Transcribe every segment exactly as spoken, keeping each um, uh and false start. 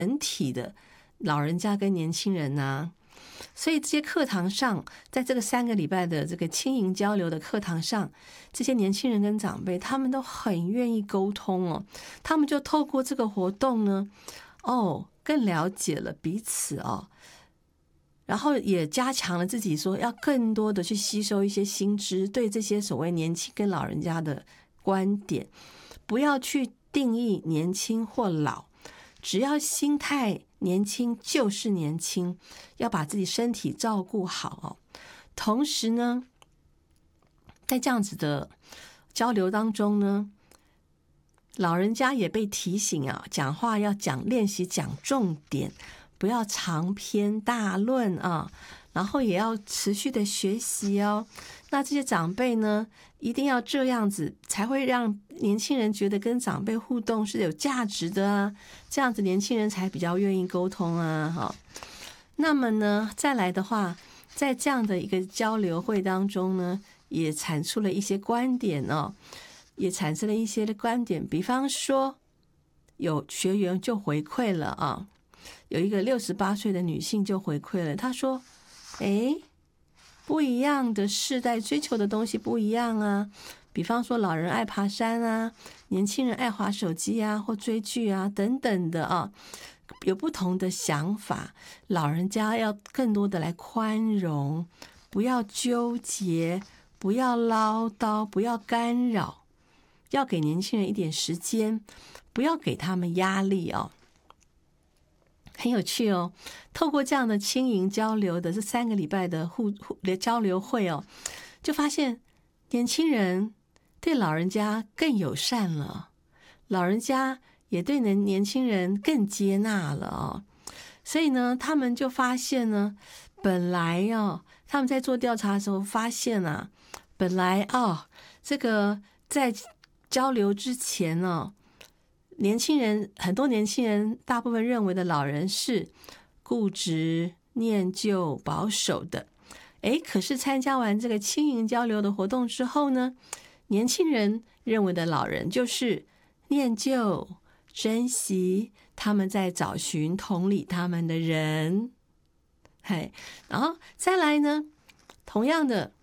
整体的老人家跟年轻人啊。所以这些课堂上，在这个三个礼拜的这个轻盈交流的课堂上，这些年轻人跟长辈他们都很愿意沟通哦，他们就透过这个活动呢，哦，更了解了彼此哦，然后也加强了自己说要更多的去吸收一些新知，对这些所谓年轻跟老人家的观点，不要去定义年轻或老，只要心态年轻就是年轻，要把自己身体照顾好哦。同时呢，在这样子的交流当中呢，老人家也被提醒啊，讲话要讲练习讲重点，不要长篇大论啊，然后也要持续的学习哦。那这些长辈呢，一定要这样子，才会让年轻人觉得跟长辈互动是有价值的啊，这样子年轻人才比较愿意沟通啊。哈，那么呢，再来的话，在这样的一个交流会当中呢，也产出了一些观点哦，也产生了一些的观点，比方说有学员就回馈了啊，有一个六十八岁的女性就回馈了，她说：“哎。”不一样的世代追求的东西不一样啊，比方说老人爱爬山啊，年轻人爱滑手机啊，或追剧啊等等的啊，有不同的想法。老人家要更多的来宽容，不要纠结，不要唠叨，不要干扰，要给年轻人一点时间，不要给他们压力哦。很有趣哦，透过这样的轻盈交流的这三个礼拜的互互交流会哦，就发现年轻人对老人家更友善了，老人家也对年年轻人更接纳了哦。所以呢，他们就发现呢，本来哦，他们在做调查的时候发现啊，本来哦，这个在交流之前哦，年轻人很多年轻人大部分认为的老人是固执、念旧、保守的。诶，可是参加完这个轻盈交流的活动之后呢，年轻人认为的老人就是念旧、珍惜，他们在找寻同理他们的人。嘿，然后再来呢，同样的，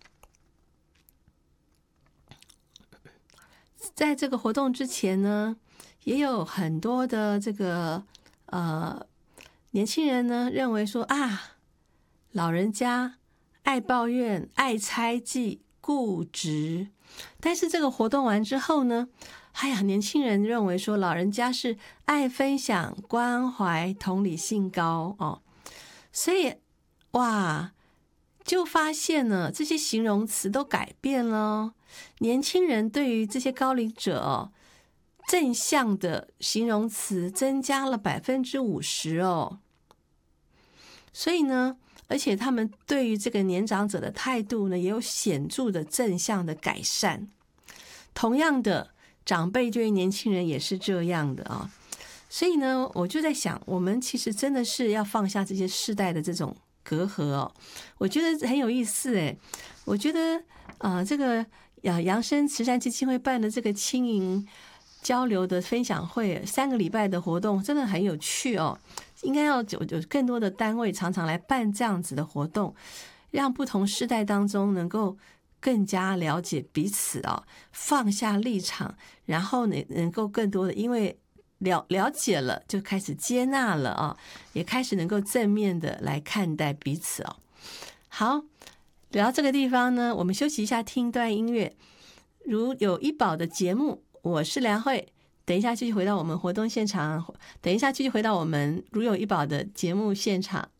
在这个活动之前呢，也有很多的这个呃年轻人呢认为说啊，老人家爱抱怨、爱猜忌、固执。但是这个活动完之后呢，哎呀，年轻人认为说老人家是爱分享、关怀、同理性高哦。所以哇，就发现呢，这些形容词都改变了。年轻人对于这些高龄者哦，正向的形容词增加了百分之五十哦，所以呢，而且他们对于这个年长者的态度呢，也有显著的正向的改善。同样的，长辈对于年轻人也是这样的啊，所以呢，我就在想，我们其实真的是要放下这些世代的这种隔阂哦，我觉得很有意思诶，我觉得啊、呃，这个啊扬生慈善基金会办的这个轻盈交流的分享会，三个礼拜的活动真的很有趣哦，应该要有有更多的单位常常来办这样子的活动，让不同世代当中能够更加了解彼此哦，放下立场，然后呢能够更多的因为了了解了，就开始接纳了啊，也开始能够正面的来看待彼此哦。好，聊到这个地方呢，我们休息一下，听一段音乐。如有医保的节目，我是梁慧，等一下继续回到我们活动现场，等一下继续回到我们如有医保的节目现场。